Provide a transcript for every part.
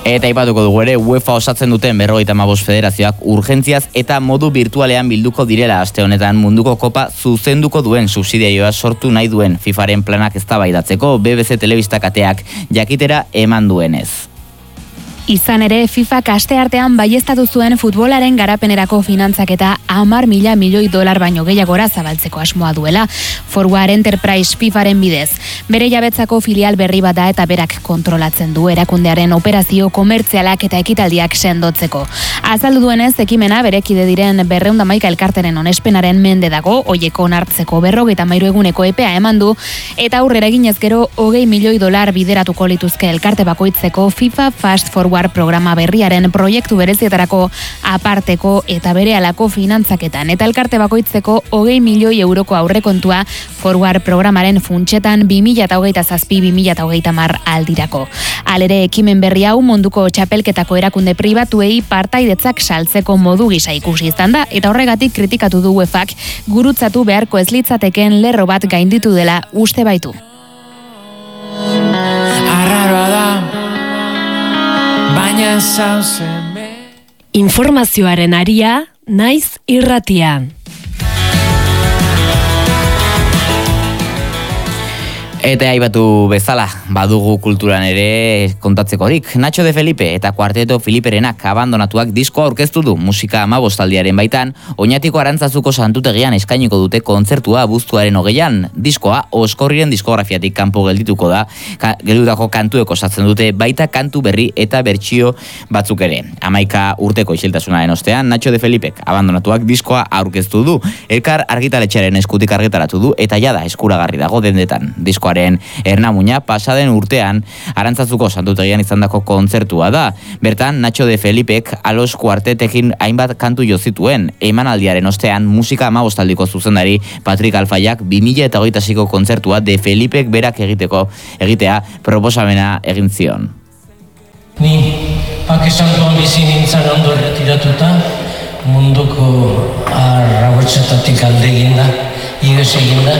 Eta aipatuko dugu ere, UEFA osatzen duten 55 federazioak urgentziaz eta modu virtualean bilduko direla aste honetan munduko kopa zuzenduko duen subsidiarioa sortu nahi duen FIFAren planak eztabaidatzeko BBC Telebista kateak jakitera eman duenez. Izan ere, FIFak asteartean baieztatu zuen futbolaren garapenerako finantzaketa $10.000 milioi baino gehiagora zabaltzeko asmoa duela, Forward Enterprise FIFaren bidez. Bere jabetzako filial berri bat da eta berak kontrolatzen du erakundearen operazio komertzialak eta ekitaldiak sendotzeko. Azaldu duenez, ekimena bere kide diren 211 elkarteren onespenaren mende dago, hoieko onartzeko 53 eguneko epea eman du, eta aurrera eginez gero $20 milioi bideratuko lituzke elkarte bakoitzeko FIFA Fast Forward programa berriaren proiektu berezietarako aparteko eta berehalako finantzaketan, eta elkarte bakoitzeko €20 milioi aurrekontua Forward programaren funtsetan 2027-2030 aldirako. Halere, ekimen berri hau munduko txapelketako erakunde pribatuei partaidetzak saltzeko modu gisa ikusi izan da, eta horregatik kritikatu du UEFak gurutzatu beharko ez litzateken lerro bat gainditu dela uste baitu. Informazioaren aria, naiz irratia. Eta aipatu bezala, badugu kulturan ere kontatzekorik. Nacho de Felipe eta Kuarteto Filiperenak abandonatuak diskoa aurkeztu du musika 15 baitan, Oñatiko Arantzazuko santutegian eskainiko dute kontzertua abuztuaren 20an. Diskoa Oskorriren diskografiatik kanpo geldituko da, geldutako kantuek osatzen dute baita kantu berri eta bertsio batzuk ere. 11 urteko isiltasunaren ostean, Nacho de Felipek abandonatuak diskoa aurkeztu du. Elkar argitaletxearen eskutik argitaratu du eta jada eskuragarri dago dendetan. Diskoa ernamuina pasaden urtean Arantzazuko santutegian izandako kontzertua da. Bertan, Nacho de Felipek Alos Kuartetekin hainbat kantu jo zituen. Emanaldiaren ostean, musika 15 zuzendari Patrick Alfaiak 2026ko kontzertua de Felipek berak egitea proposamena egin zion. Ni Pakistangoan bizi nintzen ondo erretiratuta, munduko arrabotzetatik alde eginda, iges eginda.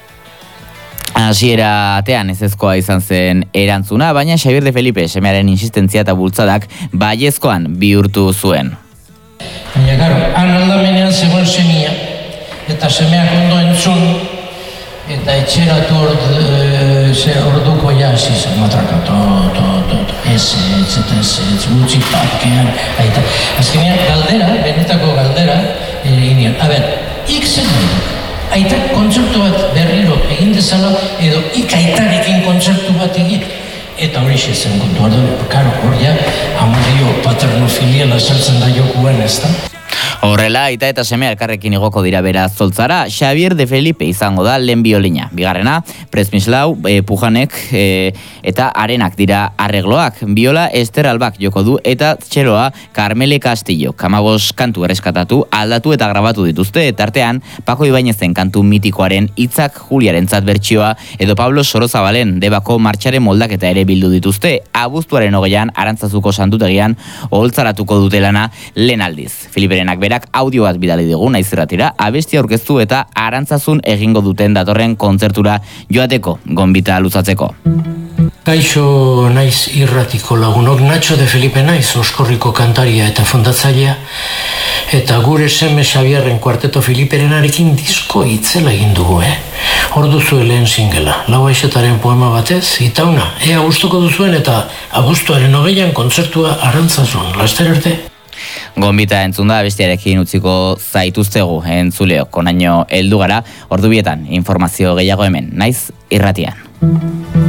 Hasiera atean ezezkoa izan zen erantzuna, baina Xabier de Felipe semearen insistentzia eta bultzadak baiezkoan bihurtu zuen. Baina, garo, aldamenean zegoen semia, eta semeak ondo entzun, eta etxeratu orduko hasi zen, matraka, ez, gutxi parkean, aita. Azkenean, galdera, benetako galdera, inean, zen nahi. Aitak kontzertu bat berriro egin dezala, edo aitarekin kontzertu bat egin. Eta hori zen kontua da, karo, hori amorio paternofiliala saltzen da jokuen, ez da? Horrela, aita eta seme elkarrekin igoko dira bera zoltzara, Xabier de Felipe izango da lehen biolina. Bigarrena, Presmislau, Pujanek eta Arenak dira arregloak. Biola Ester Albak joko du eta txeloa Carmele Castillo. 15 kantu erreskatatu, aldatu eta grabatu dituzte, eta artean Paco Ibainezen kantu mitikoaren hitzak Juliarentzat bertsioa edo Pablo Sorozabalen Debako martxaren moldaketa ere bildu dituzte. Abuztuaren 20an Arantzazuko santutegian oholtzaratuko dute lana lehen aldiz. Filiperenak berak audio bat bidali digu naiz irratira, abestia aurkeztu eta Arantzazun egingo duten datorren kontzertura joateko, gonbita luzatzeko. Kaixo naiz irratiko lagunok, Nacho de Felipe naiz, Oskorriko kantaria eta fundatzailea, eta gure seme Xabierren Kuarteto Filiperenarekin disko itzela egin dugu, Hor duzu lehen singela, Lau Aixetaren poema batez, itauna, ea gustuko duzuen eta abuztuaren 20an kontzertua Arantzazun, laster arte. Gonbita entzun da, bestiarekin utziko zaituztegu entzuleok, konaino heldu gara, ordubietan informazio gehiago hemen, naiz irratian.